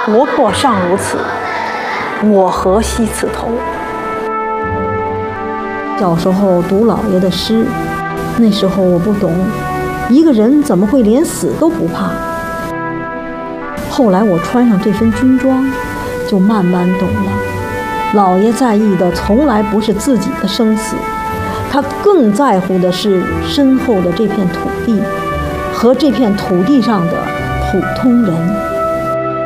国破尚如此，我何惜此头？ 小时候读姥爷的诗，那时候我不懂，一个人怎么会连死都不怕？后来我穿上这身军装，就慢慢懂了。姥爷在意的从来不是自己的生死，他更在乎的是身后的这片土地和这片土地上的普通人。